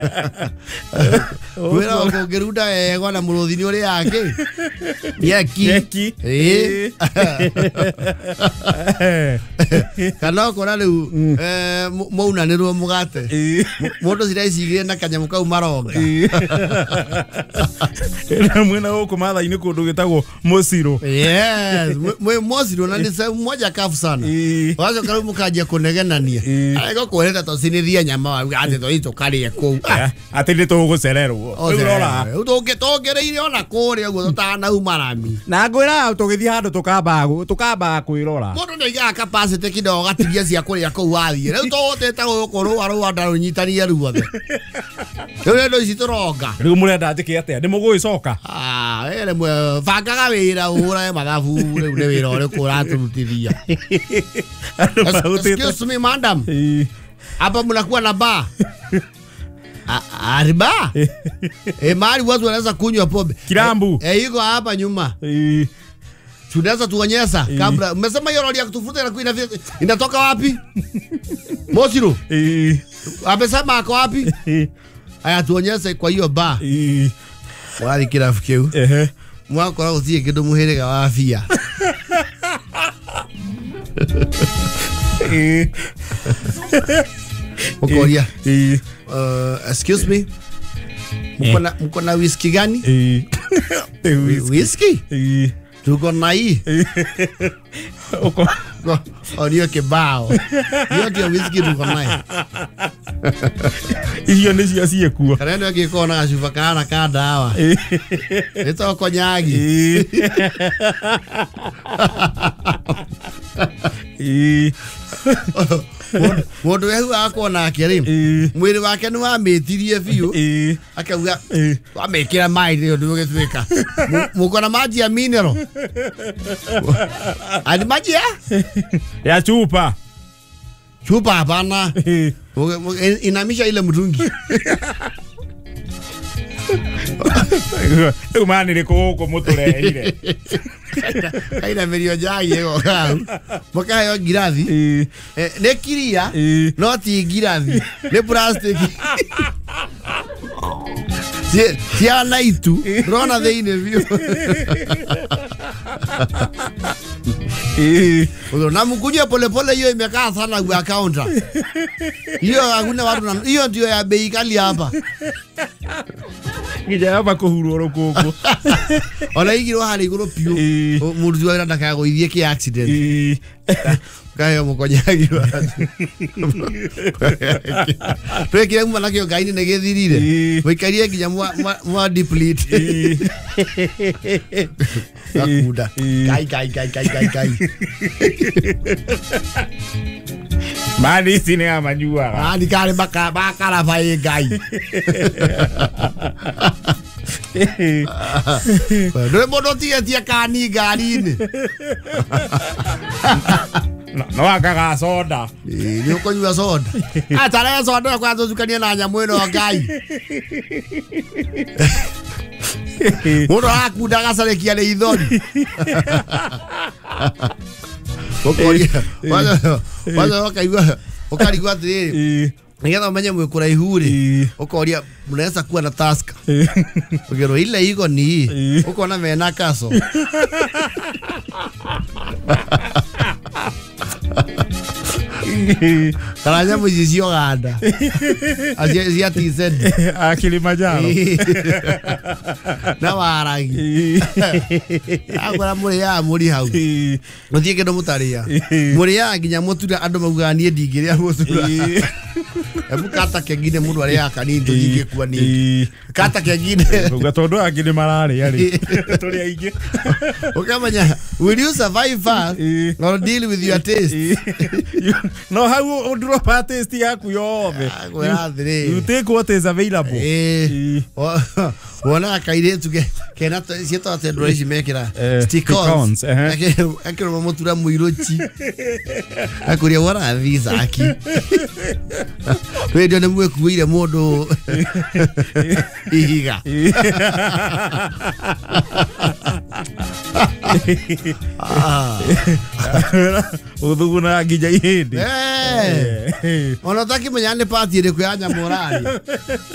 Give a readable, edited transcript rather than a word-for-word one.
Wera ukongeruda ego na muruthini uri yake. Yeki. Kana kora riu mouna nirwo mugate. Mundu ciracigire na kanyamu kau maronga. Ena mwena huko matha-ini kundu gitagwo Mosiro. Yes, Mosiro na ni moja kafu sana. Wazo karibu mukanjia kunegenania. Aigo kwenda tocinithia nyama wa ate to ito kari ko. Ati ni tugucererwo. Urora. Utogereire ona kuri ugo tutana umarami. Na ngwira tugithii handu tukamba kwirora. Mundu ni ga capacity kidogo gatigia cia kuria ku wathie. Riu toteta gukorwo aru andaru nyitania ruothe. Riu ndo ici turonga. Riu murenda njike atia ni muguicoka. Ere mwe bangaga wira ura mathabu riu ni wira uri kuraturutithia. Excuse me madam. Hapa mnakuwa na bar. Ariba? Mali watu wanaweza kunywa pombe. Kirambu. Iko hapa nyuma. Tunaweza tuonyesha kabla. Umesema hiyo roli ya kutufuta inatoka wapi? Mosiro. Amesema ako wapi? Aya tuonyeshe kwa hiyo bar. Wali kirafu kiu. Mwako la utie kido muherega wa afia. Okoria. Excuse me. Mko na whisky gani? Whisky? Tuko na hii. Ndio kibao. Hiyo ndio whisky tuko nayo. Hiyo ni cia kuo. Kana ndio kiko na shufa kana ka dawa. Ito konyagi. Mundu wehu akona akiri mwiri wake ni wamitirie biu akauga wamekira mai rio ndugitwika mukona maji ya mineral ali maji ya chupa hapana inamisha ile mtungi umani riko mutureire kaina merio jagi ego kau moka yo girathi ne kiria no ti girathi ne plastic tia naitu rona theine view na mkunywe pole hiyo imekaa sana kwa counter hiyo hakuna watu hiyo ndio ya bei kali hapa ngija hapa kuhuru rokoko ona igiro hari iguro pio murzi wa ndaka go ithie ki accident kayo mukonyagi watu pekire mu manakio gaini ne gethirire wikarie nginya mwa deplete akuda kai mali sine amanyua ni kale bakara vai gai Ndio modo tia kani garini. No akaga soda. Ni ukonywa soda. Atara soda kwa zukania na nyamu ino ngai. Mudo akuda gasale kiale ithoni. Okoria. Waza wakaigwa. Okarigwa atiriri. Nigetha umenye mwikura ihuri ukoria munaweza kuwa na taska ugero ile iko ni uko na mena kaso Karanya muzizio ganda azia tized Kilimanjaro na waragi agora muri hau muthie kendo mutaria muri ya nginya mutura andu mauganie ndingiria mutura kata kengine mundu ari akani ndingi kwa ni kata kengine ugatondu angine marari ari turi aingi ukamanya will you survive fast or deal with your taste no how drop a taste yaku yove you take what is available wala kaire tuge kena sieto atendroishi mekira stickons akero mutura muirochi akuria wara visa aki wewe ndio mwekuire mundu ihiga udhuguna ngija ihindi ona taki menyane party ire kuyanya morali